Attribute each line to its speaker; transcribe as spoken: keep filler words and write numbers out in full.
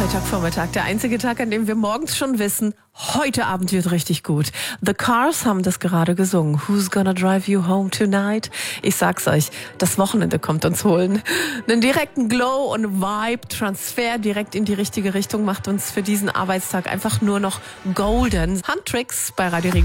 Speaker 1: Freitagvormittag, der einzige Tag, an dem wir morgens schon wissen, heute Abend wird richtig gut. The Cars haben das gerade gesungen. Who's gonna drive you home tonight? Ich sag's euch, das Wochenende kommt uns holen. Einen direkten Glow und Vibe, Transfer direkt in die richtige Richtung macht uns für diesen Arbeitstag einfach nur noch golden. Handtricks bei Radio Regen.